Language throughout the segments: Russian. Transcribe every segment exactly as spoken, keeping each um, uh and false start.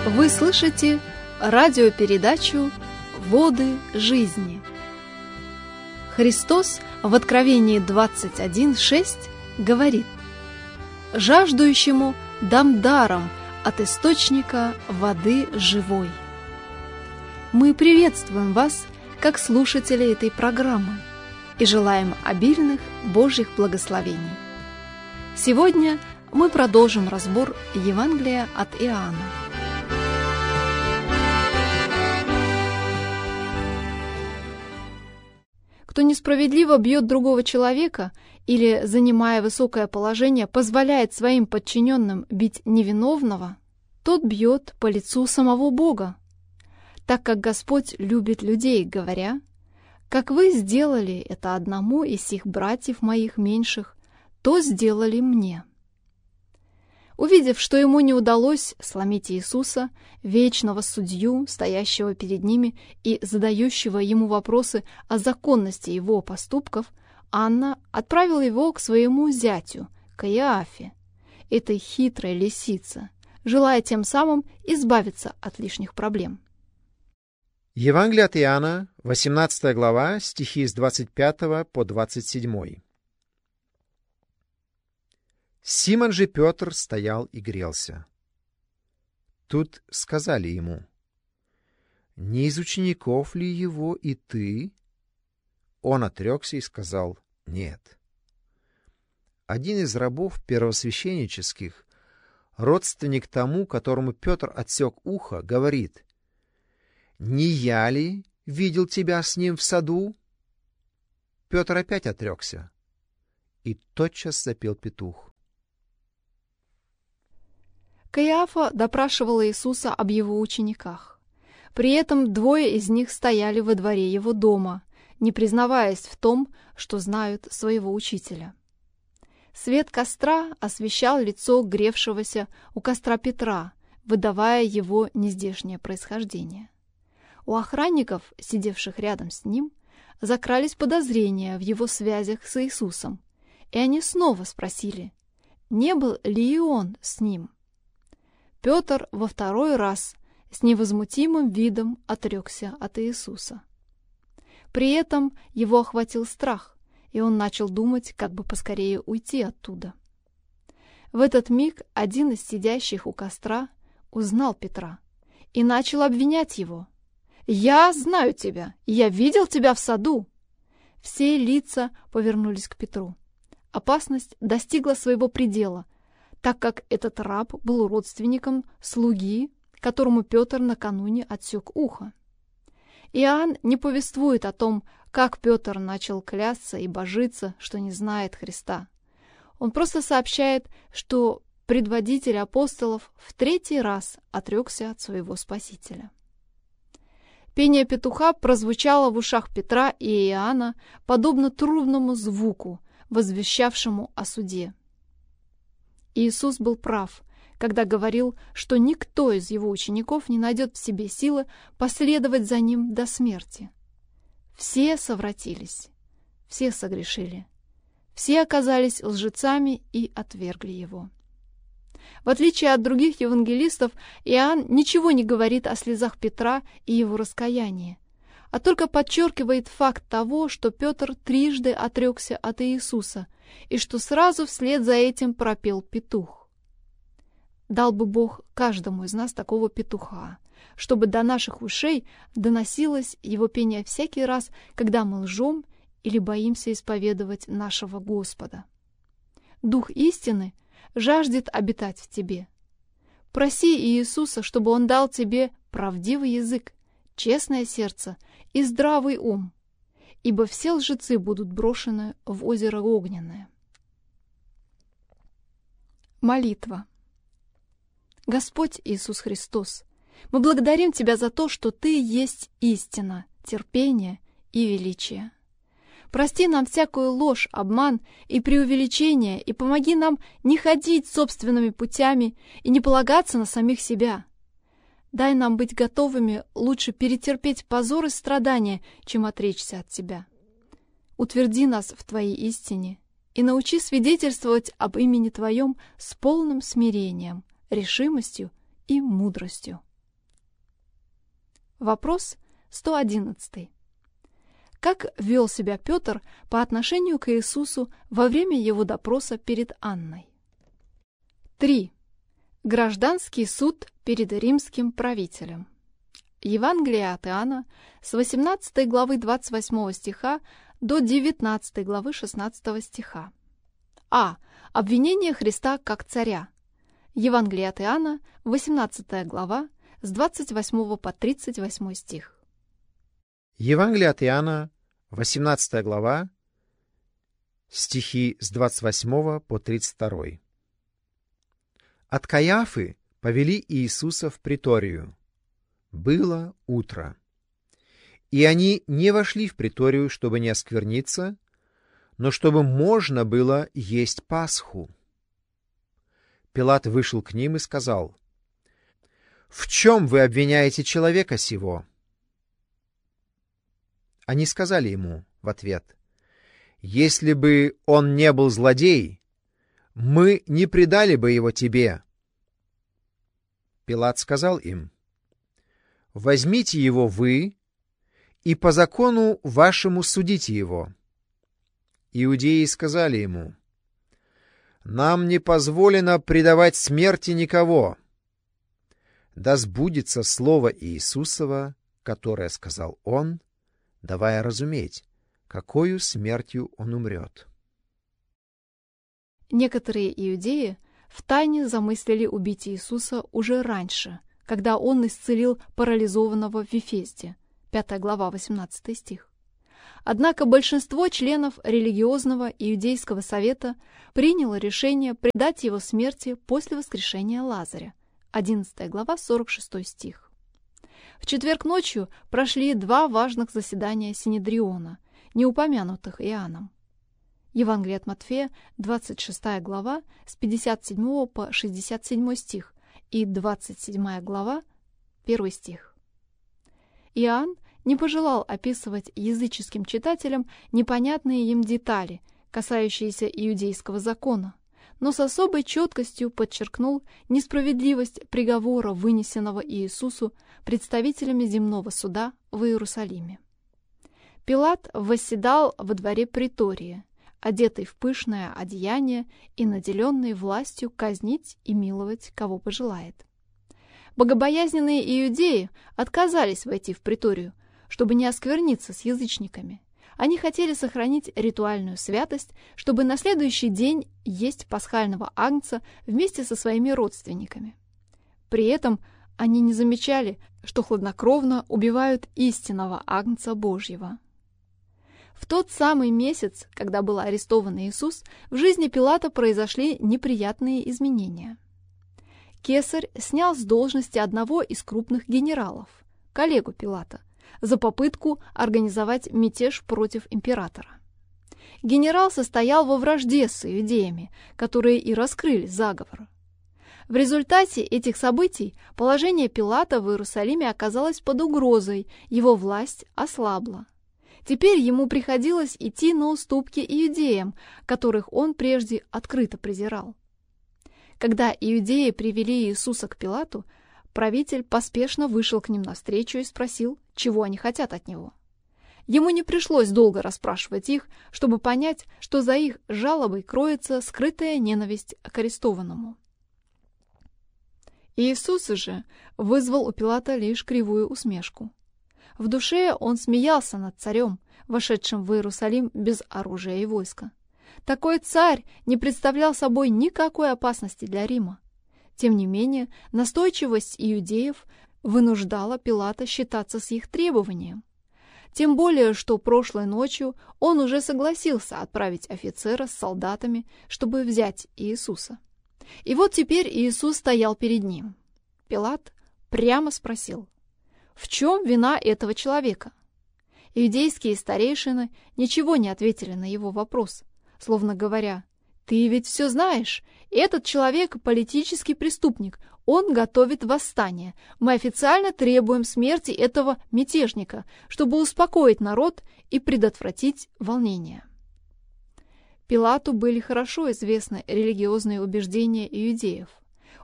Вы слышите радиопередачу «Воды жизни». Христос в Откровении двадцать один шесть говорит: «Жаждущему дам даром от источника воды живой». Мы приветствуем вас, как слушатели этой программы, и желаем обильных Божьих благословений. Сегодня мы продолжим разбор Евангелия от Иоанна. Кто несправедливо бьет другого человека или, занимая высокое положение, позволяет своим подчиненным бить невиновного, тот бьет по лицу самого Бога, так как Господь любит людей, говоря: «Как вы сделали это одному из сих братьев моих меньших, то сделали мне». Увидев, что ему не удалось сломить Иисуса, вечного судью, стоящего перед ними и задающего ему вопросы о законности его поступков, Анна отправила его к своему зятю, Каиафе, этой хитрой лисице, желая тем самым избавиться от лишних проблем. Евангелие от Иоанна, восемнадцатая глава, стихи с двадцать пятого по двадцать седьмой. Симон же Петр стоял и грелся. Тут сказали ему: «Не из учеников ли его и ты?» Он отрекся и сказал: «Нет». Один из рабов первосвященнических, родственник тому, которому Петр отсек ухо, говорит: «Не я ли видел тебя с ним в саду?» Петр опять отрекся, и тотчас запел петух. Каиафа допрашивал Иисуса об его учениках. При этом двое из них стояли во дворе его дома, не признаваясь в том, что знают своего учителя. Свет костра освещал лицо гревшегося у костра Петра, выдавая его нездешнее происхождение. У охранников, сидевших рядом с ним, закрались подозрения в его связях с Иисусом, и они снова спросили, не был ли и он с ним. Петр во второй раз с невозмутимым видом отрекся от Иисуса. При этом его охватил страх, и он начал думать, как бы поскорее уйти оттуда. В этот миг один из сидящих у костра узнал Петра и начал обвинять его. «Я знаю тебя, я видел тебя в саду!» Все лица повернулись к Петру. Опасность достигла своего предела, так как этот раб был родственником слуги, которому Петр накануне отсек ухо. Иоанн не повествует о том, как Петр начал клясться и божиться, что не знает Христа. Он просто сообщает, что предводитель апостолов в третий раз отрекся от своего Спасителя. Пение петуха прозвучало в ушах Петра и Иоанна подобно трубному звуку, возвещавшему о суде. Иисус был прав, когда говорил, что никто из его учеников не найдет в себе силы последовать за ним до смерти. Все совратились, все согрешили, все оказались лжецами и отвергли его. В отличие от других евангелистов, Иоанн ничего не говорит о слезах Петра и его раскаянии, а только подчеркивает факт того, что Петр трижды отрекся от Иисуса и что сразу вслед за этим пропел петух. Дал бы Бог каждому из нас такого петуха, чтобы до наших ушей доносилось его пение всякий раз, когда мы лжем или боимся исповедовать нашего Господа. Дух истины жаждет обитать в тебе. Проси Иисуса, чтобы Он дал тебе правдивый язык, честное сердце и здравый ум, ибо все лжецы будут брошены в озеро огненное. Молитва. Господь Иисус Христос, мы благодарим Тебя за то, что Ты есть истина, терпение и величие. Прости нам всякую ложь, обман и преувеличение, и помоги нам не ходить собственными путями и не полагаться на самих себя. Дай нам быть готовыми лучше перетерпеть позор и страдания, чем отречься от Тебя. Утверди нас в Твоей истине и научи свидетельствовать об имени Твоем с полным смирением, решимостью и мудростью. Вопрос сто одиннадцатый. Как вел себя Петр по отношению к Иисусу во время его допроса перед Анной? три. Гражданский суд перед римским правителем. Евангелие от Иоанна с восемнадцатой главы двадцать восьмого стиха до девятнадцатой главы шестнадцатого стиха. А. Обвинение Христа как царя. Евангелие от Иоанна, восемнадцатая глава, с двадцать восьмого по тридцать восьмой стих. Евангелие от Иоанна, восемнадцатая глава, стихи с двадцать восьмого по тридцать второй. От Каяфы повели Иисуса в приторию. Было утро. И они не вошли в приторию, чтобы не оскверниться, но чтобы можно было есть Пасху. Пилат вышел к ним и сказал: «В чем вы обвиняете человека сего?» Они сказали ему в ответ: «Если бы он не был злодей, мы не предали бы его тебе». Пилат сказал им: «Возьмите его вы и по закону вашему судите его». Иудеи сказали ему: «Нам не позволено предавать смерти никого. Да сбудется слово Иисусова, которое сказал он, давая разуметь, какою смертью он умрет». Некоторые иудеи втайне замыслили убить Иисуса уже раньше, когда он исцелил парализованного в Вифезде, пятая глава, восемнадцатый стих. Однако большинство членов религиозного иудейского совета приняло решение предать его смерти после воскрешения Лазаря, одиннадцатая глава, сорок шестой стих. В четверг ночью прошли два важных заседания Синедриона, не упомянутых Иоанном. Евангелие от Матфея, двадцать шестая глава, с пятьдесят седьмого по шестьдесят седьмой стих и двадцать седьмая глава, первый стих. Иоанн не пожелал описывать языческим читателям непонятные им детали, касающиеся иудейского закона, но с особой четкостью подчеркнул несправедливость приговора, вынесенного Иисусу представителями земного суда в Иерусалиме. Пилат восседал во дворе притории, одетый в пышное одеяние и наделенный властью казнить и миловать, кого пожелает. Богобоязненные иудеи отказались войти в приторию, чтобы не оскверниться с язычниками. Они хотели сохранить ритуальную святость, чтобы на следующий день есть пасхального агнца вместе со своими родственниками. При этом они не замечали, что хладнокровно убивают истинного агнца Божьего. В тот самый месяц, когда был арестован Иисус, в жизни Пилата произошли неприятные изменения. Кесарь снял с должности одного из крупных генералов, коллегу Пилата, за попытку организовать мятеж против императора. Генерал состоял во вражде с иудеями, которые и раскрыли заговор. В результате этих событий положение Пилата в Иерусалиме оказалось под угрозой, его власть ослабла. Теперь ему приходилось идти на уступки иудеям, которых он прежде открыто презирал. Когда иудеи привели Иисуса к Пилату, правитель поспешно вышел к ним навстречу и спросил, чего они хотят от него. Ему не пришлось долго расспрашивать их, чтобы понять, что за их жалобой кроется скрытая ненависть к арестованному. Иисус же вызвал у Пилата лишь кривую усмешку. В душе он смеялся над царем, вошедшим в Иерусалим без оружия и войска. Такой царь не представлял собой никакой опасности для Рима. Тем не менее, настойчивость иудеев вынуждала Пилата считаться с их требованием. Тем более, что прошлой ночью он уже согласился отправить офицера с солдатами, чтобы взять Иисуса. И вот теперь Иисус стоял перед ним. Пилат прямо спросил: в чем вина этого человека? Иудейские старейшины ничего не ответили на его вопрос, словно говоря: «Ты ведь все знаешь, этот человек – политический преступник, он готовит восстание. Мы официально требуем смерти этого мятежника, чтобы успокоить народ и предотвратить волнения». Пилату были хорошо известны религиозные убеждения иудеев.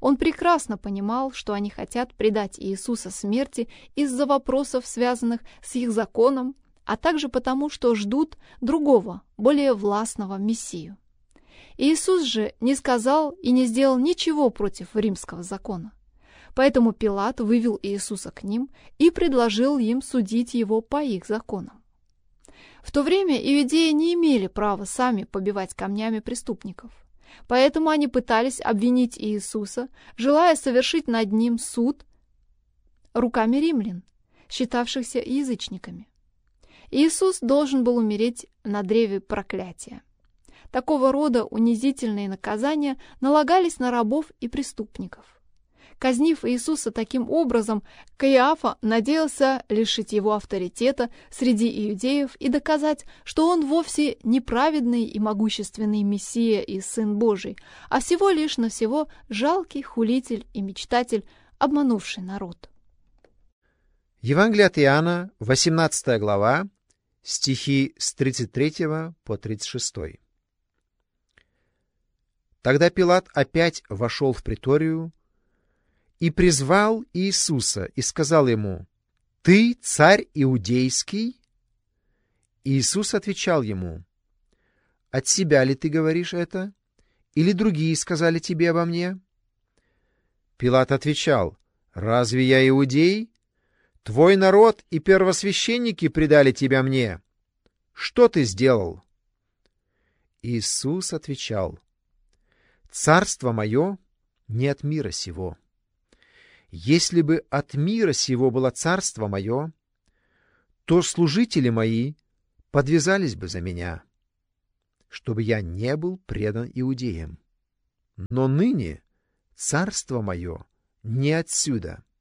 Он прекрасно понимал, что они хотят предать Иисуса смерти из-за вопросов, связанных с их законом, а также потому, что ждут другого, более властного Мессию. Иисус же не сказал и не сделал ничего против римского закона. Поэтому Пилат вывел Иисуса к ним и предложил им судить его по их законам. В то время иудеи не имели права сами побивать камнями преступников. Поэтому они пытались обвинить Иисуса, желая совершить над ним суд руками римлян, считавшихся язычниками. Иисус должен был умереть на древе проклятия. Такого рода унизительные наказания налагались на рабов и преступников. Казнив Иисуса таким образом, Каиафа надеялся лишить его авторитета среди иудеев и доказать, что он вовсе не праведный и могущественный Мессия и Сын Божий, а всего лишь навсего жалкий хулитель и мечтатель, обманувший народ. Евангелие от Иоанна, восемнадцатая глава, стихи с тридцать третьего по тридцать шестой. Тогда Пилат опять вошел в приторию и призвал Иисуса и сказал ему: «Ты царь иудейский?» Иисус отвечал ему: «От себя ли ты говоришь это? Или другие сказали тебе обо мне?» Пилат отвечал: «Разве я иудей? Твой народ и первосвященники предали тебя мне. Что ты сделал?» Иисус отвечал: «Царство мое не от мира сего. Если бы от мира сего было царство мое, то служители мои подвязались бы за меня, чтобы я не был предан иудеям. Но ныне царство мое не отсюда.